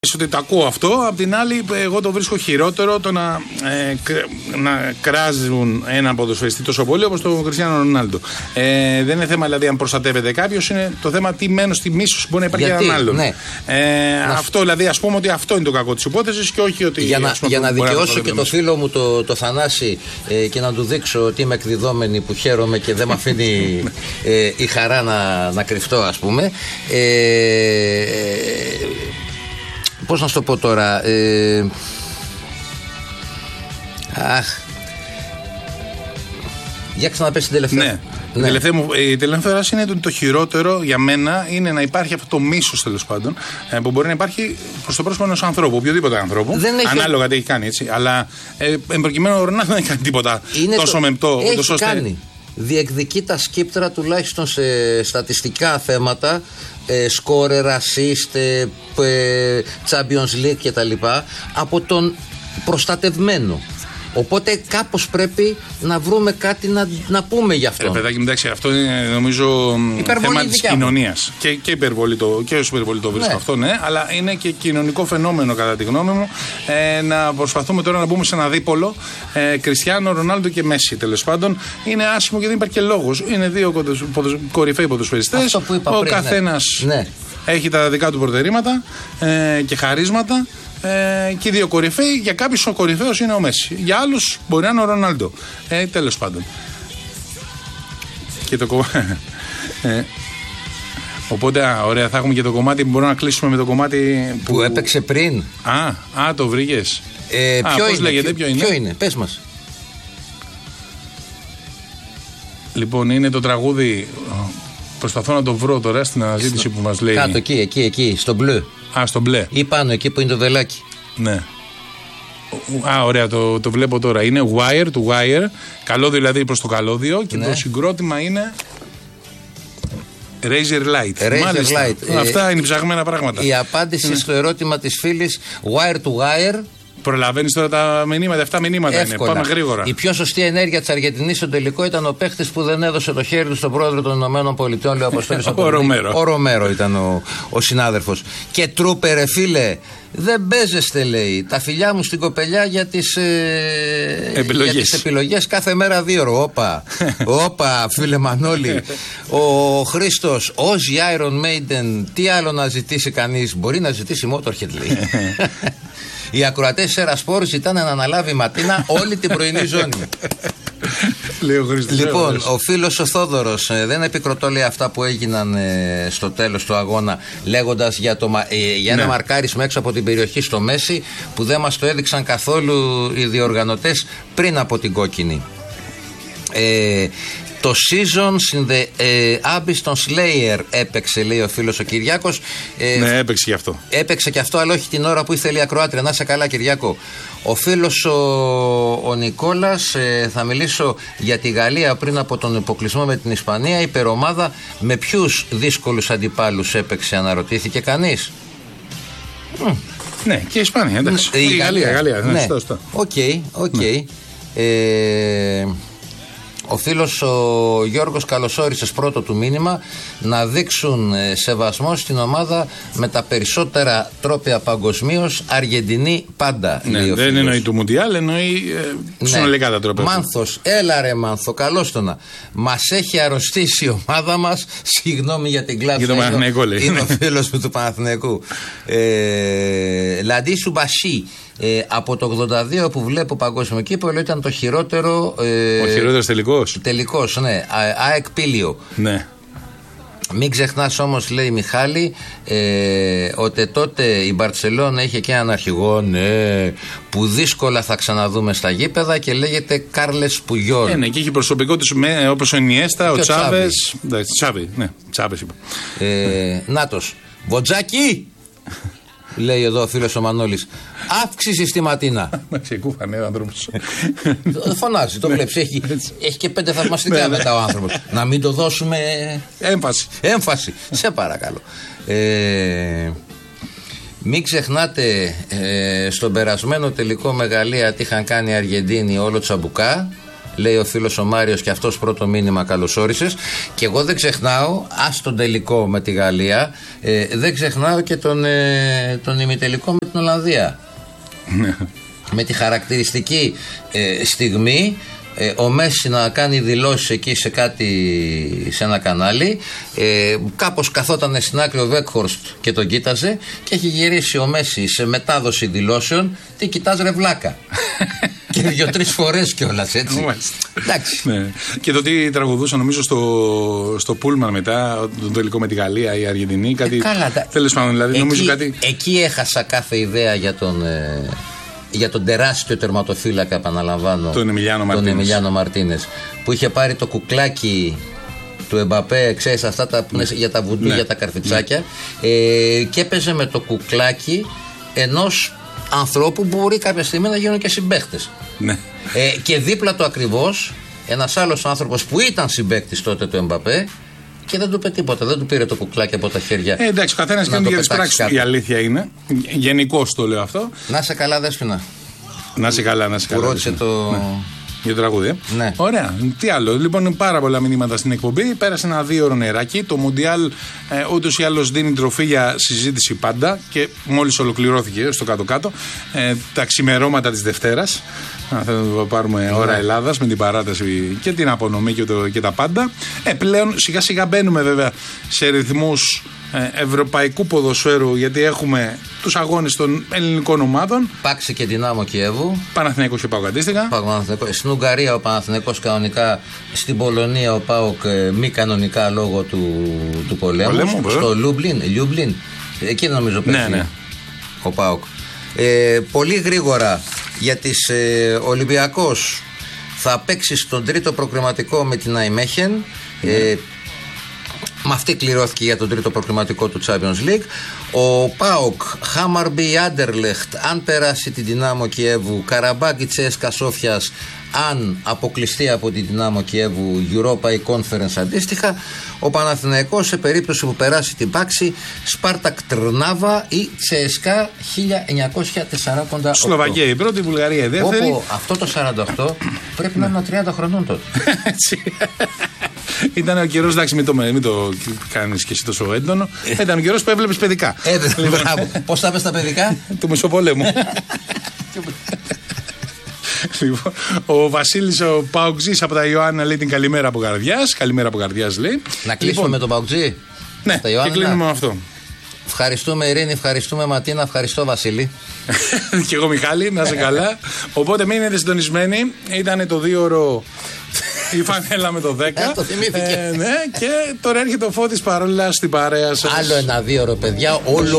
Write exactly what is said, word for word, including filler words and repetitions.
Ότι το ακούω αυτό, απ' την άλλη εγώ το βρίσκω χειρότερο το να, ε, να κράζουν έναν ποδοσφαιριστή τόσο πολύ όπως τον Κριστιάνο Ρονάλντο. Ε, δεν είναι θέμα δηλαδή αν προστατεύεται κάποιος, είναι το θέμα τι μένος, τι μίσος μπορεί να υπάρχει για έναν άλλον. Ναι. Ε, αυτό δηλαδή, ας πούμε ότι αυτό είναι το κακό της υπόθεσης και όχι ότι. Για να, πούμε, για να δικαιώσω να και το φίλο μου το, το Θανάση ε, και να του δείξω ότι είμαι εκδιδόμενη που χαίρομαι και δεν με αφήνει ε, η χαρά να, να κρυφτώ, ας πούμε. Ε, Πώς να σου το πω τώρα. Ε... Αχ. Για ξαναπες την τελευταία. Ναι. Ναι. Η τελευταία, μου, η τελευταία φράση είναι ότι το χειρότερο για μένα είναι να υπάρχει αυτό το μίσος, τέλος πάντων, που μπορεί να υπάρχει προς το πρόσωπο ενός ανθρώπου, οποιοδήποτε ανθρώπου. Έχει... Ανάλογα τι έχει κάνει, έτσι. Αλλά ε, εν προκειμένου ο Ρονάλντο δεν έχει κάνει τίποτα είναι τόσο το... μεμπτό. Έχει τόσο κάνει. Ώστε... Διεκδικεί τα σκύπτρα τουλάχιστον σε στατιστικά θέματα. Ε, σκόρερ, assist, ε, ε, Champions League κτλ. Από τον προστατευμένο. Οπότε κάπως πρέπει να βρούμε κάτι να, να πούμε γι' αυτό. Ε, παιδάκι, εντάξει, αυτό είναι νομίζω υπερβολή θέμα της κοινωνίας. Και, και υπερβολή το, και ως υπερβολή το βρίσκω, ναι. Αυτό, ναι, αλλά είναι και κοινωνικό φαινόμενο κατά τη γνώμη μου ε, να προσπαθούμε τώρα να μπούμε σε ένα δίπολο ε, Κριστιάνο, Ρονάλντο και Μέση, τέλος πάντων. Είναι άσχημο και δεν υπάρχει και λόγος. Είναι δύο κορυφαίοι ποδοσφαιριστές. Ο καθένας ναι. Ναι. έχει τα δικά του προτερήματα ε, και χαρίσματα. Ε, και οι δύο κορυφαίοι, για κάποιους ο κορυφαίος είναι ο Μέση. Για άλλους μπορεί να είναι ο Ρονάλντο. Ε, τέλος πάντων. Και το κομμάτι. Ε, οπότε, α, ωραία, θα έχουμε και το κομμάτι που μπορούμε να κλείσουμε με το κομμάτι που, που έπαιξε πριν. Α, α το βρήκες. Ε, α, ποιο, πώς είναι, λέγεται, ποιο, ποιο είναι. Ποιο είναι, πες μας. Λοιπόν, είναι το τραγούδι. Προσπαθώ να το βρω τώρα στην αναζήτηση στο, που μας λέει. Κάτω, εκεί, εκεί, εκεί, στο μπλε. Α, στο μπλε. Ή πάνω, εκεί που είναι το βελάκι. Ναι. Α, ωραία, το, το βλέπω τώρα. Είναι wire to wire. Καλώδιο δηλαδή προς το καλώδιο. Και ναι. Το συγκρότημα είναι Razer Light. Razer Light. Αυτά ε, είναι ψαγμένα πράγματα. Η απάντηση ναι. στο ερώτημα της φίλης wire to wire. Προλαβαίνεις τώρα τα μηνύματα, αυτά μηνύματα εύκολα. Είναι. Πάμε γρήγορα. Η πιο σωστή ενέργεια της Αργεντινής στο τελικό ήταν ο παίχτης που δεν έδωσε το χέρι του στον πρόεδρο των Ηνωμένων Πολιτειών, λέει ο Αποστόλης. Ο Ρομέρο. Ο Ρομέρο ήταν ο, ο συνάδελφος. Και τρούπε, ρε φίλε, δεν παίζεστε, λέει. Τα φιλιά μου στην κοπελιά για τις, ε, επιλογές. Για τις επιλογές κάθε μέρα δύο ώρο. Όπα, όπα, φίλε Μανώλη. Ο Χρήστος, ως η Iron Maiden, τι άλλο να ζητήσει κανείς. Μπορεί να ζητήσει Motorhead, λέει. Οι ακροατές της Ερασπόρ ζητάνε να αναλάβει η Ματίνα όλη την πρωινή ζώνη. Λοιπόν, ο φίλος ο Θόδωρος ε, δεν επικροτώ, λέει, αυτά που έγιναν ε, στο τέλος του αγώνα, λέγοντας για, το, ε, για ένα ναι. μαρκάρισμα έξω από την περιοχή στο Μέση που δεν μας το έδειξαν καθόλου οι διοργανωτές πριν από την κόκκινη. Ε, Το Seasons in the uh, Abyss των Slayer έπαιξε, λέει ο φίλος ο Κυριάκος. Ε, ναι, έπαιξε και αυτό. Έπαιξε και αυτό, αλλά όχι την ώρα που ήθελε η ακροάτρια. Να είσαι καλά, Κυριάκο. Ο φίλος ο, ο Νικόλας, ε, θα μιλήσω για τη Γαλλία πριν από τον υποκλεισμό με την Ισπανία. Η υπερομάδα με ποιους δύσκολους αντιπάλους έπαιξε, αναρωτήθηκε κανείς. Mm. Ναι, και η Ισπανία, εντάξει. Η, η Γαλλία, Γαλλία. Ναι, ναι. Σωστό. Οκ, οκ. Ε, Ο φίλος ο Γιώργος καλωσόρισες πρώτο του μήνυμα να δείξουν σεβασμό στην ομάδα με τα περισσότερα τρόπαια παγκοσμίως, Αργεντινή πάντα. Ναι, δεν εννοεί του Μουντιάλ, εννοεί ε, συνολικά ναι. τα τρόπαια. Μάνθος, έλα ρε Μάνθο, καλώς το να. Μας έχει αρρωστήσει η ομάδα μας, συγγνώμη για την κλάψη. Για τον Παναθηναϊκό, λέει. Είναι ο φίλος μου του Παναθηναϊκού. Ε, Λαντί Σουμπασί. Ε, από το ογδόντα δύο που βλέπω παγκόσμιο κύπελλο ήταν το χειρότερο. Ε, ο χειρότερος τελικός. Τελικός, ναι. ΑΕΚ Πήλιο. Ναι. Μην ξεχνάς όμως, λέει Μιχάλη, ε, ότι τότε η Μπαρτσελόνα είχε και έναν αρχηγό, ναι, που δύσκολα θα ξαναδούμε στα γήπεδα και λέγεται Κάρλες Πουγιόλ. Ναι, ναι, και είχε προσωπικότητες όπως ο Ινιέστα, ο Τσάβες. Τσάβη, ναι, Τσάβες είπα. Ε, νάτος. Βοτζάκι! Λέει εδώ ο φίλος ο Μανώλης. Αύξηση στη Ματίνα. Μα ξεκούφανε ο άνθρωπος. Φωνάζει, το βλέπεις. Έχει, έχει και πέντε θαυμαστικά μετά ο άνθρωπος. Να μην το δώσουμε έμφαση. Έμφαση. Σε παρακαλώ. Ε, μην ξεχνάτε ε, στον περασμένο τελικό με Γαλλία τι είχαν κάνει οι Αργεντίνοι όλο τσαμπουκά. λέει ο φίλος ο Μάριος, και αυτός πρώτο μήνυμα καλώς όρισες. Και εγώ δεν ξεχνάω, ας τον τελικό με τη Γαλλία, ε, δεν ξεχνάω και τον, ε, τον ημιτελικό με την Ολλανδία. Με τη χαρακτηριστική ε, στιγμή ε, ο Μέση να κάνει δηλώσεις εκεί σε κάτι, σε ένα κανάλι, ε, κάπως καθόταν στην άκρη ο Βέκχορστ και τον κοίταζε, και έχει γυρίσει ο Μέση σε μετάδοση δηλώσεων, τι κοιτάς ρε βλάκα. Και δύο-τρεις φορές κιόλας, έτσι. Εντάξει. Ναι. Και το τι τραγουδούσαν, νομίζω, στο, στο Πούλμαν μετά, τον τελικό με τη Γαλλία ή η Αργεντινή. Κάτι. Ε, τέλος πάντων, δηλαδή, εκεί, νομίζω κάτι. Εκεί έχασα κάθε ιδέα για τον. Ε, για τον τεράστιο τερματοφύλακα, επαναλαμβάνω, τον Εμιλιάνο Μαρτίνες. Εμιλιάνο Μαρτίνες, που είχε πάρει το κουκλάκι του Εμπαπέ, ξέρεις, αυτά τα, ναι. για τα βουντού, ναι. για τα καρφιτσάκια, ναι. ε, και έπαιζε με το κουκλάκι ενός ανθρώπου που μπορεί κάποια στιγμή να γίνουν και συμπαίχτες. Ναι. Ε, και δίπλα του ακριβώς ένας άλλος άνθρωπος που ήταν συμπαίκτης τότε του Εμπαπέ, και δεν του είπε τίποτα, δεν του πήρε το κουκλάκι από τα χέρια. Ε, εντάξει, καθένας κάνει για τις πράξεις του. Η αλήθεια είναι. Γενικώς το λέω αυτό. Να σε καλά, Δέσποινα. Να σε καλά, να σε καλά. Που ρώτησε το. Ναι. Για το τραγούδι. Ναι. Ωραία. Τι άλλο. Λοιπόν, πάρα πολλά μηνύματα στην εκπομπή. Πέρασε ένα δύο ώρο νεράκι. Το Μουντιάλ ε, ούτως ή άλλως δίνει τροφή για συζήτηση πάντα, και μόλις ολοκληρώθηκε στο κάτω-κάτω. Ε, τα ξημερώματα της Δευτέρας. Θα το πάρουμε ναι. ώρα Ελλάδας με την παράταση και την απονομή και, το, και τα πάντα. Ε, πλέον σιγά σιγά μπαίνουμε βέβαια σε ρυθμούς ε, ευρωπαϊκού ποδοσφαίρου, γιατί έχουμε τους αγώνες των ελληνικών ομάδων. Πάξη και Δυνάμο Κιέβου. Παναθηναϊκός και ΠΑΟΚ αντίστοιχα. Στην Ουγγαρία ο Παναθηναϊκός κανονικά. Στην Πολωνία ο ΠΑΟΚ ε, μη κανονικά λόγω του, του πολέμου. πολέμου Στο Λούμπλιν, Λούμπλιν. Εκεί νομίζω πέφτει ναι, ναι. ο ΠΑΟΚ. Ε, πολύ γρήγορα για τις ε, Ολυμπιακός θα παίξει στον τρίτο προκριματικό με την Αϊμέχεν. Mm. Ε, με αυτή κληρώθηκε για τον τρίτο προκριματικό του Champions League. Ο ΠΑΟΚ, Χάμαρμπι Άντερλεχτ, αν περάσει την Δυνάμο Κιέβου, Καραμπάγκη Τσέσκα Σόφιας, αν αποκλειστεί από την Δυνάμο Κιέβου, Europa ή Conference αντίστοιχα. Ο Παναθηναϊκός, σε περίπτωση που περάσει την πάξη, Σπάρτακ Τρνάβα ή Τσέσκα χίλια εννιακόσια σαράντα οκτώ. Σλοβακία η πρώτη, Βουλγαρία η δεύτερη. Όπου αυτό το σαράντα οκτώ πρέπει να είναι τριάντα χρονών τότε. Έτσι. Ήταν ο καιρός, εντάξει, μην το, μην το κάνεις και εσύ τόσο έντονο. Ήταν ο καιρός που έβλεπες παιδικά. Ε, μπράβο. Πώς θα πες τα παιδικά? Του Μεσοπολέμου. Λοιπόν, ο Βασίλης ο Παοκτζής από τα Ιωάννα λέει την καλημέρα από Καρδιάς. Καλημέρα από Καρδιάς λέει. Να κλείσουμε λοιπόν με τον Παοκτζή. Ναι, και κλείνουμε με αυτό. Ευχαριστούμε Ειρήνη, ευχαριστούμε Ματίνα, ευχαριστώ Βασίλη. Και εγώ Μιχάλη, να είσαι καλά. Οπότε μείνετε συντονισμένοι. Ήταν το δύο ώρο η φανέλα με το δέκα. Ε, το θυμήθηκε. Ε, ναι, και τώρα έρχεται ο Φώτης Παρόλα στην παρέα σας. Άλλο ένα δύο ώρο, παιδιά. Όλο